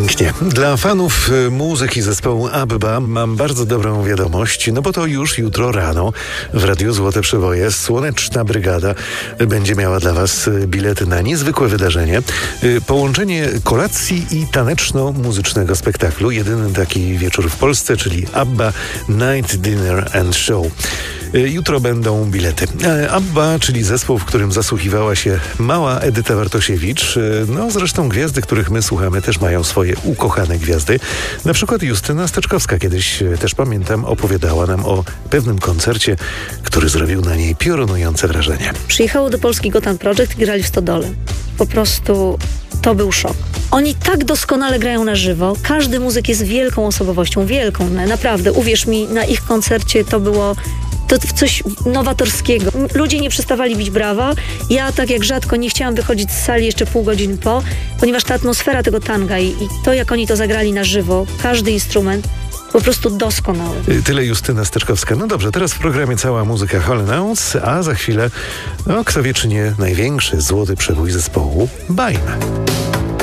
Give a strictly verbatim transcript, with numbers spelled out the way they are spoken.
Pięknie. Dla fanów muzyki zespołu ABBA mam bardzo dobrą wiadomość, no bo to już jutro rano w Radiu Złote Przeboje Słoneczna Brygada będzie miała dla Was bilety na niezwykłe wydarzenie. Połączenie kolacji i taneczno-muzycznego spektaklu. Jedyny taki wieczór w Polsce, czyli ABBA Night Dinner and Show. Jutro będą bilety. ABBA, czyli zespół, w którym zasłuchiwała się mała Edyta Bartosiewicz. No zresztą gwiazdy, których my słuchamy, też mają swoje ukochane gwiazdy. Na przykład Justyna Steczkowska kiedyś, też pamiętam, opowiadała nam o pewnym koncercie, który zrobił na niej piorunujące wrażenie. Przyjechało do Polski Gotham Project i grali w Stodole. Po prostu to był szok. Oni tak doskonale grają na żywo. Każdy muzyk jest wielką osobowością, wielką. Naprawdę, uwierz mi, na ich koncercie to było to coś nowatorskiego. Ludzie nie przestawali bić brawa. Ja tak jak rzadko nie chciałam wychodzić z sali jeszcze pół godziny po, ponieważ ta atmosfera tego tanga i, i to, jak oni to zagrali na żywo, każdy instrument, po prostu doskonały. Tyle Justyna Steczkowska. No dobrze, teraz w programie cała muzyka Hall and Oates, a za chwilę, no kto wie czy nie, największy złoty przebój zespołu Baim.